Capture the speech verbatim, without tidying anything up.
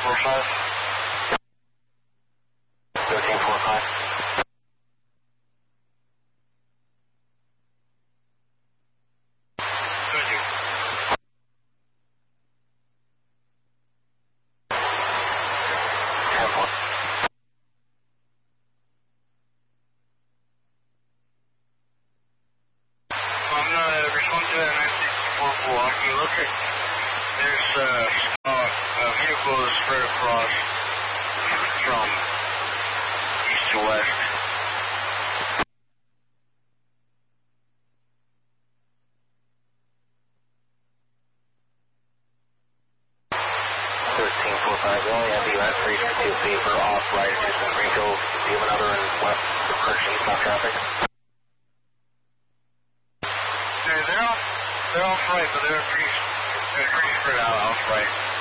four five. thirteen four five. Thank you. ten four. I'm not uh, responding to that nine six four four. Can you look at? There's uh, uh, a vehicle spread across from east to west. thirteen four five. We only have you at three sixty-two feet for off right to San Greenfield. Do you have another in west approaching eastbound traffic? They're, they're off. They're off right, but they're pretty. They're pretty spread out off right.